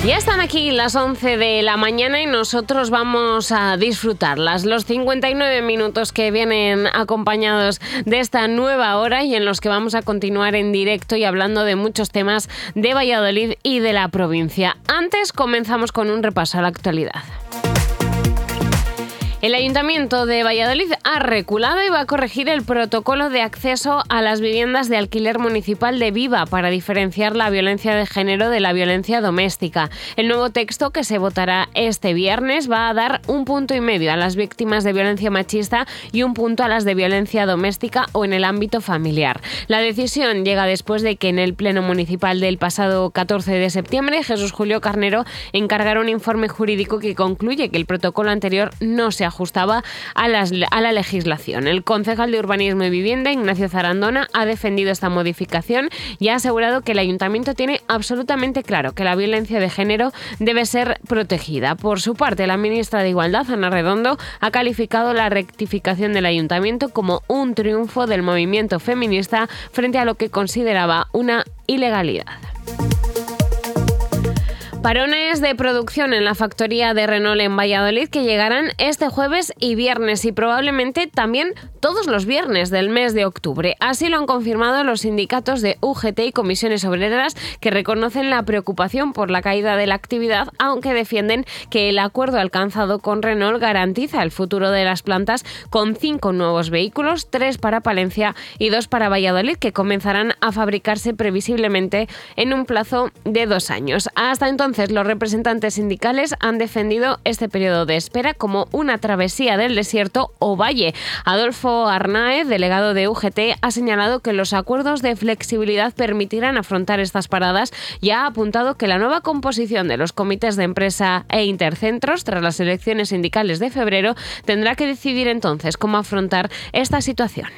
Ya están aquí las 11 de la mañana y nosotros vamos a disfrutarlas. Los 59 minutos que vienen acompañados de esta nueva hora y en los que vamos a continuar en directo y hablando de muchos temas de Valladolid y de la provincia. Antes comenzamos con un repaso a la actualidad. El Ayuntamiento de Valladolid ha reculado y va a corregir el protocolo de acceso a las viviendas de alquiler municipal de Viva para diferenciar la violencia de género de la violencia doméstica. El nuevo texto, que se votará este viernes, va a dar 1,5 puntos a las víctimas de violencia machista y 1 punto a las de violencia doméstica o en el ámbito familiar. La decisión llega después de que en el Pleno Municipal del pasado 14 de septiembre Jesús Julio Carnero encargara un informe jurídico que concluye que el protocolo anterior no se ajustaba a la legislación. El concejal de Urbanismo y Vivienda, Ignacio Zarandona, ha defendido esta modificación y ha asegurado que el Ayuntamiento tiene absolutamente claro que la violencia de género debe ser protegida. Por su parte, la ministra de Igualdad, Ana Redondo, ha calificado la rectificación del Ayuntamiento como un triunfo del movimiento feminista frente a lo que consideraba una ilegalidad. Parones de producción en la factoría de Renault en Valladolid que llegarán este jueves y viernes y probablemente también todos los viernes del mes de octubre. Así lo han confirmado los sindicatos de UGT y comisiones obreras, que reconocen la preocupación por la caída de la actividad, aunque defienden que el acuerdo alcanzado con Renault garantiza el futuro de las plantas con 5 nuevos vehículos, 3 para Palencia y 2 para Valladolid, que comenzarán a fabricarse previsiblemente en un plazo de 2 años. Hasta entonces, los representantes sindicales han defendido este periodo de espera como una travesía del desierto o valle. Adolfo Arnaez, delegado de UGT, ha señalado que los acuerdos de flexibilidad permitirán afrontar estas paradas y ha apuntado que la nueva composición de los comités de empresa e intercentros tras las elecciones sindicales de febrero tendrá que decidir entonces cómo afrontar esta situación.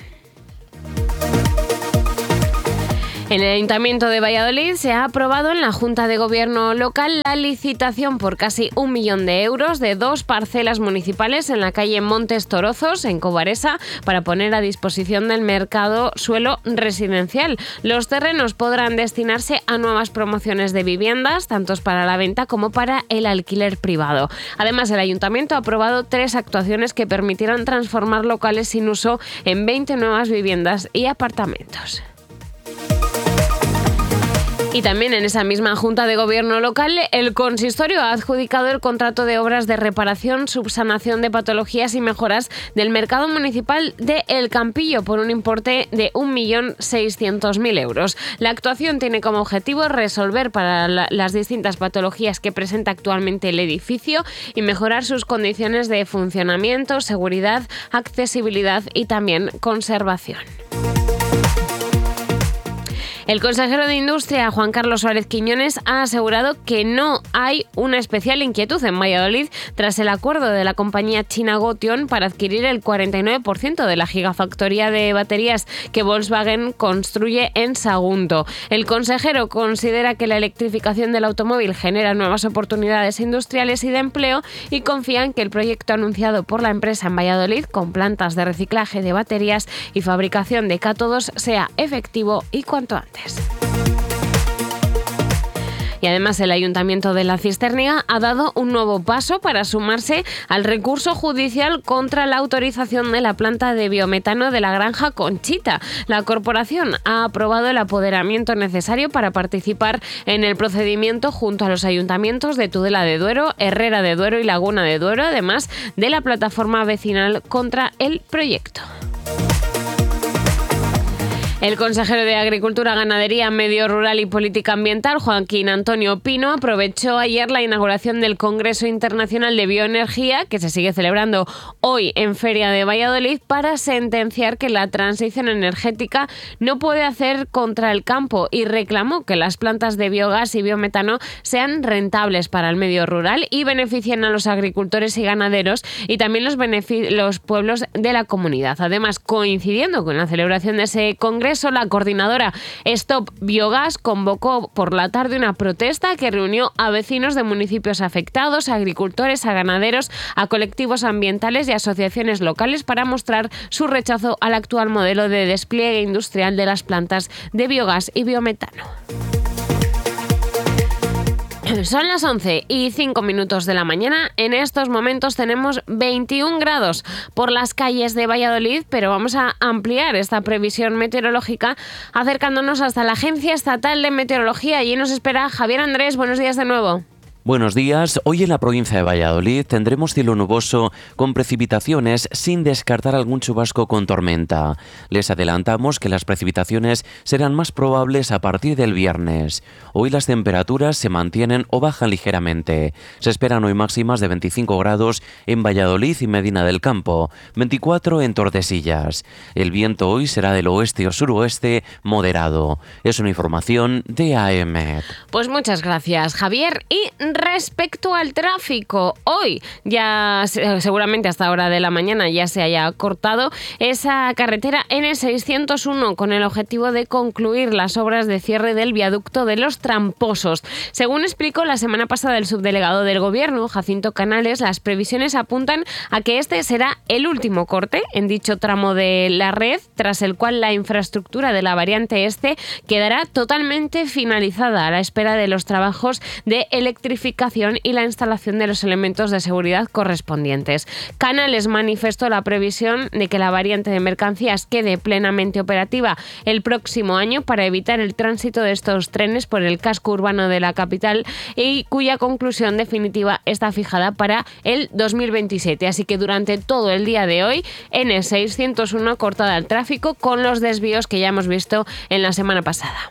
En el Ayuntamiento de Valladolid se ha aprobado en la Junta de Gobierno local la licitación por casi 1 millón de euros de 2 parcelas municipales en la calle Montes Torozos, en Cobaresa, para poner a disposición del mercado suelo residencial. Los terrenos podrán destinarse a nuevas promociones de viviendas, tanto para la venta como para el alquiler privado. Además, el Ayuntamiento ha aprobado 3 actuaciones que permitirán transformar locales sin uso en 20 nuevas viviendas y apartamentos. Y también en esa misma Junta de Gobierno local, el consistorio ha adjudicado el contrato de obras de reparación, subsanación de patologías y mejoras del mercado municipal de El Campillo por un importe de 1.600.000 euros. La actuación tiene como objetivo resolver para las distintas patologías que presenta actualmente el edificio y mejorar sus condiciones de funcionamiento, seguridad, accesibilidad y también conservación. El consejero de Industria, Juan Carlos Suárez Quiñones, ha asegurado que no hay una especial inquietud en Valladolid tras el acuerdo de la compañía china Gotion para adquirir el 49% de la gigafactoría de baterías que Volkswagen construye en Sagunto. El consejero considera que la electrificación del automóvil genera nuevas oportunidades industriales y de empleo y confía en que el proyecto anunciado por la empresa en Valladolid, con plantas de reciclaje de baterías y fabricación de cátodos, sea efectivo y cuanto antes. Y además el Ayuntamiento de La Cisternia ha dado un nuevo paso para sumarse al recurso judicial contra la autorización de la planta de biometano de la granja Conchita. La corporación ha aprobado el apoderamiento necesario para participar en el procedimiento junto a los ayuntamientos de Tudela de Duero, Herrera de Duero y Laguna de Duero, además de la plataforma vecinal contra el proyecto. El consejero de Agricultura, Ganadería, Medio Rural y Política Ambiental, Joaquín Antonio Pino, aprovechó ayer la inauguración del Congreso Internacional de Bioenergía, que se sigue celebrando hoy en Feria de Valladolid, para sentenciar que la transición energética no puede hacer contra el campo y reclamó que las plantas de biogás y biometano sean rentables para el medio rural y beneficien a los agricultores y ganaderos y también los pueblos de la comunidad. Además, coincidiendo con la celebración de ese congreso, la coordinadora Stop Biogás convocó por la tarde una protesta que reunió a vecinos de municipios afectados, a agricultores, a ganaderos, a colectivos ambientales y asociaciones locales para mostrar su rechazo al actual modelo de despliegue industrial de las plantas de biogás y biometano. Son las 11:05 de la mañana. En estos momentos tenemos 21 grados por las calles de Valladolid, pero vamos a ampliar esta previsión meteorológica acercándonos hasta la Agencia Estatal de Meteorología. Allí nos espera Javier Andrés. Buenos días de nuevo. Buenos días. Hoy en la provincia de Valladolid tendremos cielo nuboso con precipitaciones sin descartar algún chubasco con tormenta. Les adelantamos que las precipitaciones serán más probables a partir del viernes. Hoy las temperaturas se mantienen o bajan ligeramente. Se esperan hoy máximas de 25 grados en Valladolid y Medina del Campo, 24 en Tordesillas. El viento hoy será del oeste o suroeste moderado. Es una información de AEMET. Pues muchas gracias, Javier. Y respecto al tráfico, hoy ya seguramente hasta hora de la mañana ya se haya cortado esa carretera N601 con el objetivo de concluir las obras de cierre del viaducto de Los Tramposos. Según explicó la semana pasada el subdelegado del Gobierno, Jacinto Canales, las previsiones apuntan a que este será el último corte en dicho tramo de la red, tras el cual la infraestructura de la variante este quedará totalmente finalizada a la espera de los trabajos de electrificación y la instalación de los elementos de seguridad correspondientes. Canales manifestó la previsión de que la variante de mercancías quede plenamente operativa el próximo año para evitar el tránsito de estos trenes por el casco urbano de la capital y cuya conclusión definitiva está fijada para el 2027. Así que durante todo el día de hoy, N601 cortada al tráfico con los desvíos que ya hemos visto en la semana pasada.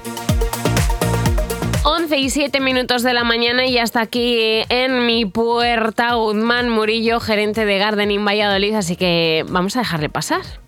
11:07 de la mañana y hasta aquí en mi puerta Guzmán Murillo, gerente de Gardening Valladolid, así que vamos a dejarle pasar.